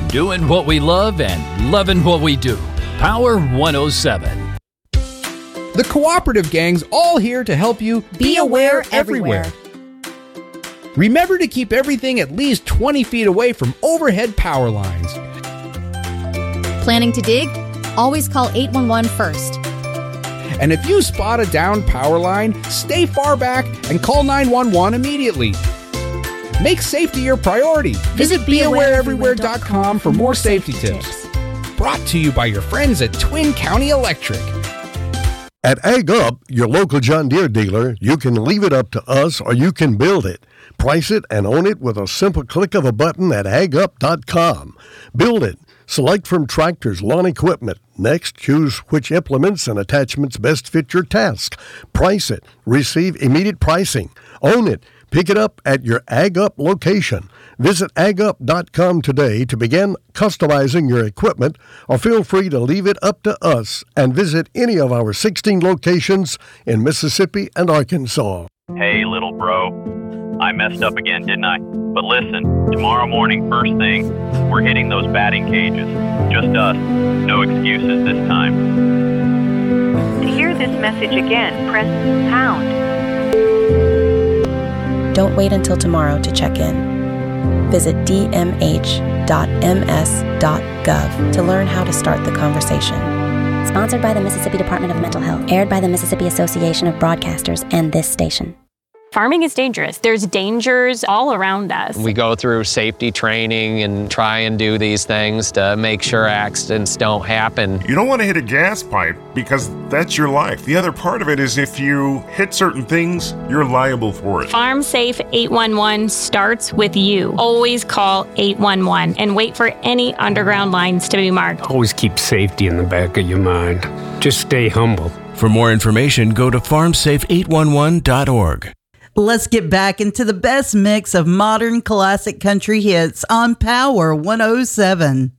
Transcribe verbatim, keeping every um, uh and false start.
Doing what we love and loving what we do. Power one oh seven. The Cooperative Gang's all here to help you be aware everywhere. Remember to keep everything at least twenty feet away from overhead power lines. Planning to dig? Always call eight one one first. And if you spot a downed power line, stay far back and call nine one one immediately. Make safety your priority. Visit be aware everywhere dot com for more safety tips. Brought to you by your friends at Twin County Electric. At Ag Up, your local John Deere dealer, you can leave it up to us or you can build it. Price it and own it with a simple click of a button at ag up dot com. Build it. Select from tractors, lawn equipment. Next, choose which implements and attachments best fit your task. Price it. Receive immediate pricing. Own it. Pick it up at your Ag Up location. Visit ag up dot com today to begin customizing your equipment, or feel free to leave it up to us and visit any of our sixteen locations in Mississippi and Arkansas. Hey, little bro. I messed up again, didn't I? But listen, tomorrow morning, first thing, we're hitting those batting cages. Just us. No excuses this time. To hear this message again, press pound. Don't wait until tomorrow to check in. Visit d m h dot m s dot gov to learn how to start the conversation. Sponsored by the Mississippi Department of Mental Health. Aired by the Mississippi Association of Broadcasters and this station. Farming is dangerous. There's dangers all around us. We go through safety training and try and do these things to make sure accidents don't happen. You don't want to hit a gas pipe because that's your life. The other part of it is if you hit certain things, you're liable for it. Farm Safe eight one one starts with you. Always call eight one one and wait for any underground lines to be marked. Always keep safety in the back of your mind. Just stay humble. For more information, go to farm safe eight one one dot org. Let's get back into the best mix of modern classic country hits on Power one oh seven.